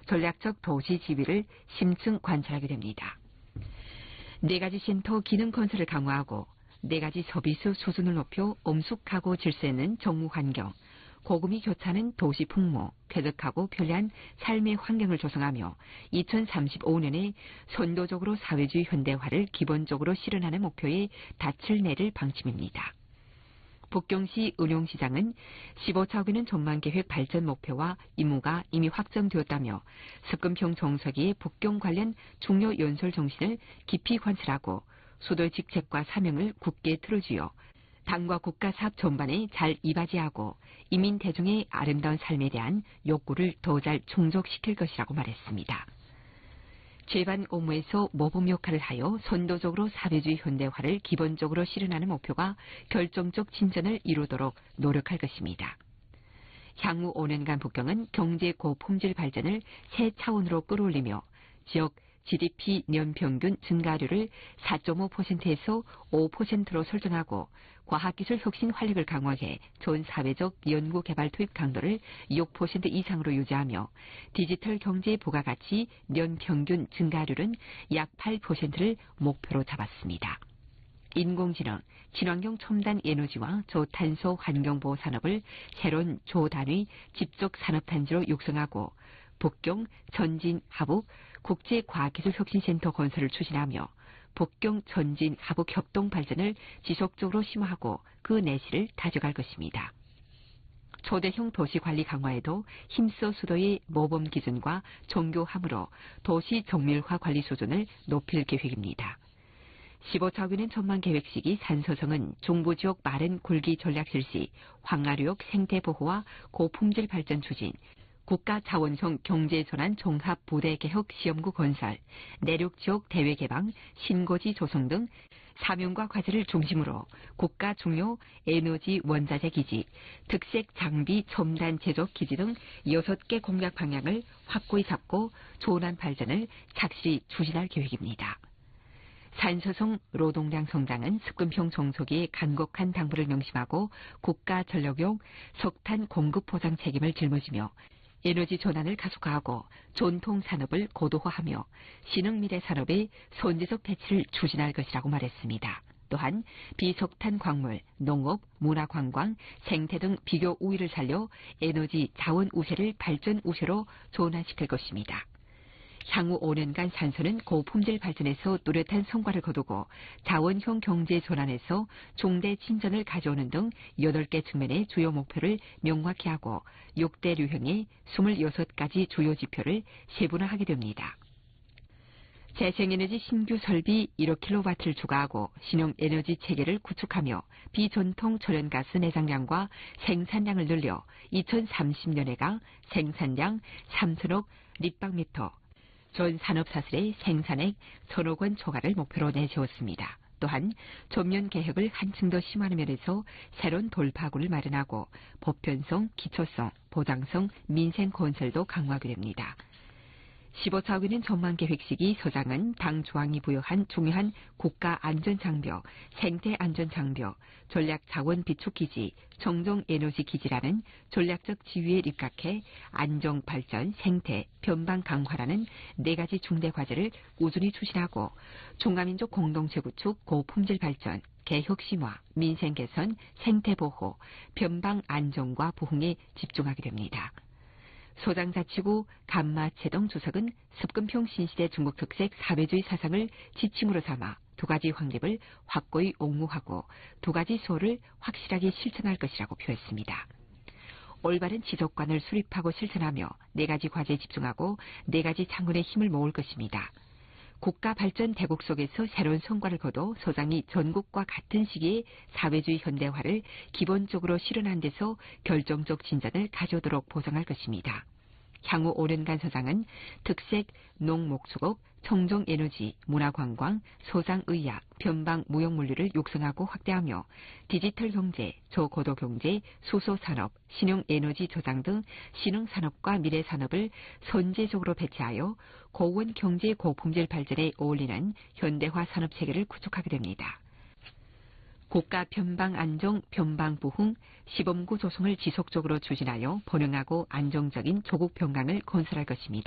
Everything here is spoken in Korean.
전략적 도시 지위를 심층 관찰하게 됩니다. 4가지 쉼터 기능 건설을 강화하고 4가지 서비스 수준을 높여 엄숙하고 질서 있는 정무 환경, 고금이 교차하는 도시 풍모, 쾌적하고 편리한 삶의 환경을 조성하며 2035년에 선도적으로 사회주의 현대화를 기본적으로 실현하는 목표에 닻을 내릴 방침입니다. 북경시 은용시장은 15차억원 전망계획 발전 목표와 임무가 이미 확정되었다며 습근평 정서기의 북경 관련 중요 연설 정신을 깊이 관찰하고 수도의 직책과 사명을 굳게 틀어주어 당과 국가 사업 전반에 잘 이바지하고 이민 대중의 아름다운 삶에 대한 욕구를 더 잘 충족시킬 것이라고 말했습니다. 제반 업무에서 모범 역할을 하여 선도적으로 사회주의 현대화를 기본적으로 실현하는 목표가 결정적 진전을 이루도록 노력할 것입니다. 향후 5년간 북경은 경제 고품질 발전을 새 차원으로 끌어올리며 지역 GDP 연평균 증가율을 4.5%에서 5%로 설정하고 과학기술 혁신 활력을 강화해 전 사회적 연구개발 투입 강도를 6% 이상으로 유지하며 디지털 경제의 부가가치 연평균 증가율은 약 8%를 목표로 잡았습니다. 인공지능, 친환경 첨단 에너지와 저탄소 환경보호 산업을 새로운 조단위 집적 산업단지로 육성하고 북경 전진하북 국제과학기술혁신센터 건설을 추진하며 북경 전진하북 협동 발전을 지속적으로 심화하고 그 내실을 다져갈 것입니다. 초대형 도시관리 강화에도 힘써 수도의 모범 기준과 정교함으로 도시 정밀화 관리 수준을 높일 계획입니다. 15차억원 전망 계획 시기 산서성은 중부지역 마른 굴기 전략 실시, 황하류역 생태보호와 고품질 발전 추진, 국가자원성 경제전환 종합부대개혁 시험구 건설, 내륙지역 대외개방, 신고지 조성 등 사명과 과제를 중심으로 국가 중요 에너지 원자재 기지, 특색 장비 첨단 제조 기지 등 6개 공약 방향을 확고히 잡고 조난 발전을 착시 추진할 계획입니다. 산서성 노동량 성장은 습근평 정속의 간곡한 당부를 명심하고 국가전력용 석탄 공급 보장 책임을 짊어지며 에너지 전환을 가속화하고 전통산업을 고도화하며 신흥미래 산업의 선제적 배치를 추진할 것이라고 말했습니다. 또한 비석탄 광물, 농업, 문화관광, 생태 등 비교 우위를 살려 에너지 자원 우세를 발전 우세로 전환시킬 것입니다. 향후 5년간 산소는 고품질 발전에서 뚜렷한 성과를 거두고 자원형 경제 전환에서 중대 진전을 가져오는 등 8개 측면의 주요 목표를 명확히 하고 6대 류형의 26가지 주요 지표를 세분화하게 됩니다. 재생에너지 신규 설비 1kW를 추가하고 신용에너지 체계를 구축하며 비전통 천연가스 내장량과 생산량을 늘려 2030년에가 생산량 3천억立方미터, 전 산업사슬의 생산액 1,000억 원 초과를 목표로 내세웠습니다. 또한 전면 개혁을 한층 더 심화하는 면에서 새로운 돌파구를 마련하고 보편성, 기초성, 보장성, 민생 건설도 강화하게 됩니다. 15차억원 전망 계획 시기 서장은 당 조항이 부여한 중요한 국가안전장벽, 생태안전장벽, 전략자원비축기지, 정정에너지기지라는 전략적 지위에 입각해 안정발전, 생태, 변방 강화라는 4가지 중대 과제를 꾸준히 추진하고 중화민족 공동체 구축, 고품질 발전, 개혁 심화, 민생 개선, 생태보호, 변방 안정과 부흥에 집중하게 됩니다. 소장자치구 감마채동 주석은 습근평 신시대 중국 특색 사회주의 사상을 지침으로 삼아 2가지 확립을 확고히 옹호하고 2가지 소를 확실하게 실천할 것이라고 표했습니다. 올바른 지적관을 수립하고 실천하며 4가지 과제에 집중하고 4가지 창군의 힘을 모을 것입니다. 국가 발전 대국 속에서 새로운 성과를 거둬 소장이 전국과 같은 시기에 사회주의 현대화를 기본적으로 실현한 데서 결정적 진전을 가져오도록 보장할 것입니다. 향후 5년간 서장은 특색, 농목수국, 청정에너지, 문화관광, 소상의약, 변방무역물류를 육성하고 확대하며 디지털 경제, 저고도 경제, 수소산업, 신용에너지 저장 등 신흥산업과 미래산업을 선제적으로 배치하여 고원 경제 고품질 발전에 어울리는 현대화 산업체계를 구축하게 됩니다. 국가 변방 안정, 변방 부흥, 시범구 조성을 지속적으로 추진하여 번영하고 안정적인 조국 변강을 건설할 것입니다.